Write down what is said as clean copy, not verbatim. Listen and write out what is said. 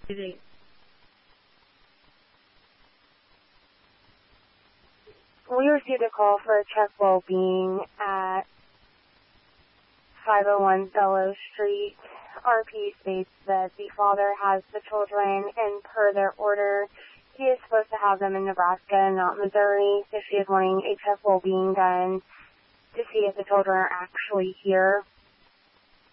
Today. We received a call for a check well-being at 501 Bellows Street. RP states that the father has the children, and per their order, he is supposed to have them in Nebraska, not Missouri, so she is wanting a check well-being done to see if the children are actually here.